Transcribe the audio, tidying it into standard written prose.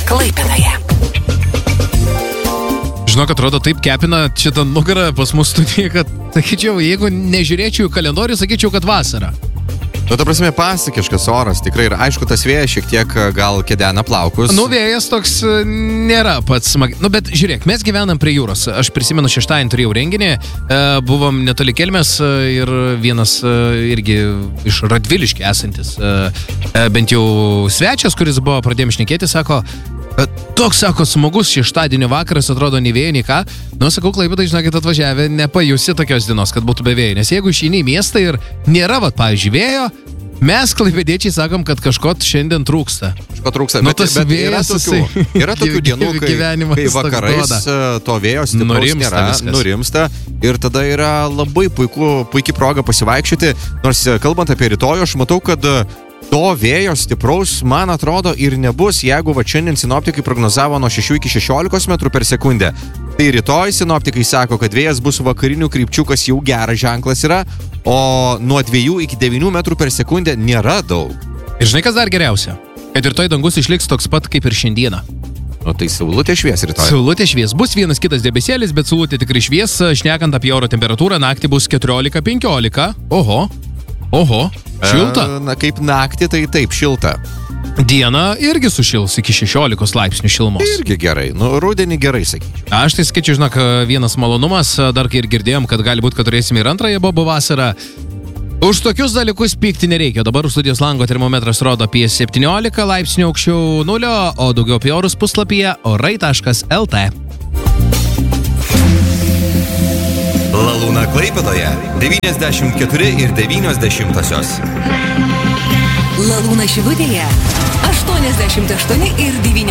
Klaipėdoje. Žinok, atrodo taip kepina šitą nugarą pas mus studiją, kad, sakyčiau, jeigu nežiūrėčiau į kalendorių, sakyčiau, kad vasara. Nu, ta prasme, pasakiškas oras, tikrai. Ir aišku, tas vėjas šiek tiek gal kedena plaukus. Nu, vėjas toks nėra pats smag... Nu, bet žiūrėk, mes gyvenam prie jūros. Aš prisimenu, šeštadienį turėjau renginį, buvom netoli Kelmės ir vienas irgi iš Radviliškio esantis, bent jau svečias, kuris buvo, pradėjom šnekėti, sako, toks, sako, smagus šeštadienio vakaras, atrodo, nei vėjo, nei ką. Nu, sakau, Klaipėdai, žinokit, atvažiavę, nepajusi tokios dienos, kad būtų be vėjo. Nes jeigu išeini į miestą ir nėra, pavyzdžiui, vėjo, mes klaipėdiečiai sakom, kad kažko šiandien trūksta. Kažko trūksta, nu, bet yra tokių dienų, kai vakarais to vėjo stipraus nėra, nurimsta. Ir tada yra labai puikiai proga pasivaikščioti. Nors kalbant apie rytojų, aš matau, kad to vėjo stipraus, man atrodo, ir nebus, jeigu šiandien sinoptikai prognozavo nuo 6 iki 16 metrų per sekundę. Tai rytoj sinoptikai sako, kad vėjas bus vakarinių krypčių, kas jau geras ženklas yra, o nuo 2 iki 9 metrų per sekundę nėra daug. Ir žinai, kas dar geriausia? Kad rytoj dangus išliks toks pat kaip ir šiandieną. O tai saulutė švies rytoj. Saulutė švies. Bus vienas kitas debesėlis, bet saulutė tikrai švies. Šnekant apie oro temperatūrą, naktį bus 14-15. Oho, šilta. Na, kaip naktį, tai taip, šilta. Dieną irgi sušils iki 16 laipsnių šilumos. Irgi gerai, rudenį gerai, sakyčiau. Aš tai skaičiu, žinok, vienas malonumas, dar kai ir girdėjom, kad gali būti, kad turėsime ir antrąją bobų vasarą. Už tokius dalykus pykti nereikia. Dabar studijos lango termometras rodo apie 17 laipsnių aukščiau nulio, o daugiau apie orus puslapyje orai.lt. Lalūna Klaipėdoje 94 ir 90. Lalūna Šilutėje 88 ir 90.